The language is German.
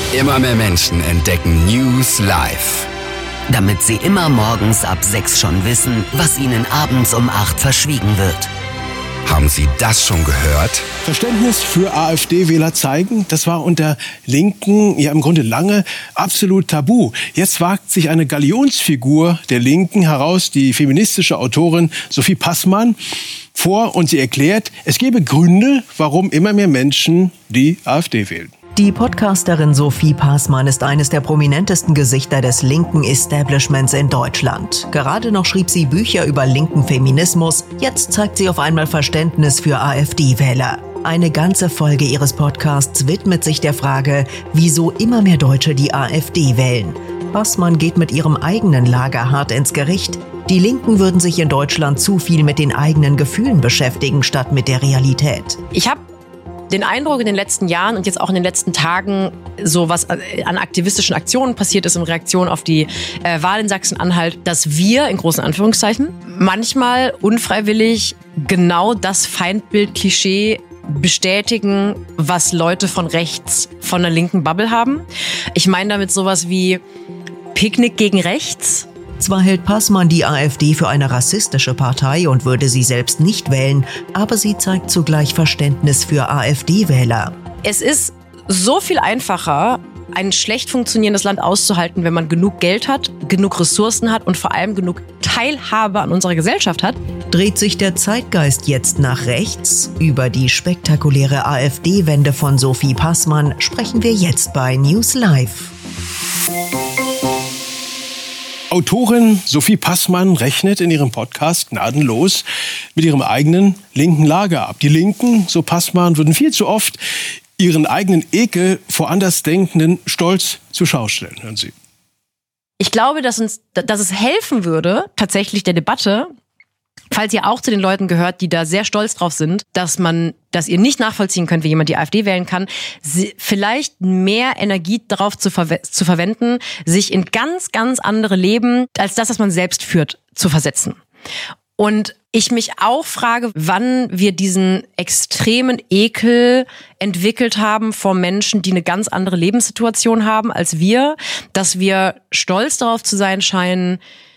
Immer mehr Menschen entdecken News Live. Damit sie immer morgens ab 6 schon wissen, was ihnen abends um 8 verschwiegen wird. Haben Sie das schon gehört? Verständnis für AfD-Wähler zeigen, das war unter Linken ja im Grunde lange absolut tabu. Jetzt wagt sich eine Galionsfigur der Linken heraus, die feministische Autorin Sophie Passmann, vor und sie erklärt, es gebe Gründe, warum immer mehr Menschen die AfD wählen. Die Podcasterin Sophie Passmann ist eines der prominentesten Gesichter des linken Establishments in Deutschland. Gerade noch schrieb sie Bücher über linken Feminismus, jetzt zeigt sie auf einmal Verständnis für AfD-Wähler. Eine ganze Folge ihres Podcasts widmet sich der Frage, wieso immer mehr Deutsche die AfD wählen. Passmann geht mit ihrem eigenen Lager hart ins Gericht. Die Linken würden sich in Deutschland zu viel mit den eigenen Gefühlen beschäftigen, statt mit der Realität. Ich habe den Eindruck in den letzten Jahren und jetzt auch in den letzten Tagen, so was an aktivistischen Aktionen passiert ist in Reaktion auf die Wahl in Sachsen-Anhalt, dass wir, in großen Anführungszeichen, manchmal unfreiwillig genau das Feindbild-Klischee bestätigen, was Leute von rechts, von der linken Bubble haben. Ich meine damit sowas wie Picknick gegen rechts. Zwar hält Passmann die AfD für eine rassistische Partei und würde sie selbst nicht wählen, aber sie zeigt zugleich Verständnis für AfD-Wähler. Es ist so viel einfacher, ein schlecht funktionierendes Land auszuhalten, wenn man genug Geld hat, genug Ressourcen hat und vor allem genug Teilhabe an unserer Gesellschaft hat. Dreht sich der Zeitgeist jetzt nach rechts? Über die spektakuläre AfD-Wende von Sophie Passmann sprechen wir jetzt bei News Live. Autorin Sophie Passmann rechnet in ihrem Podcast gnadenlos mit ihrem eigenen linken Lager ab. Die Linken, so Passmann, würden viel zu oft ihren eigenen Ekel vor Andersdenkenden stolz zur Schau stellen. Hören Sie. Ich glaube, dass es helfen würde, tatsächlich der Debatte, falls ihr auch zu den Leuten gehört, die da sehr stolz drauf sind, dass ihr nicht nachvollziehen könnt, wie jemand die AfD wählen kann, vielleicht mehr Energie darauf zu verwenden, sich in ganz, ganz andere Leben als das, was man selbst führt, zu versetzen. Und ich mich auch frage, wann wir diesen extremen Ekel entwickelt haben vor Menschen, die eine ganz andere Lebenssituation haben als wir, dass wir stolz darauf zu sein scheinen,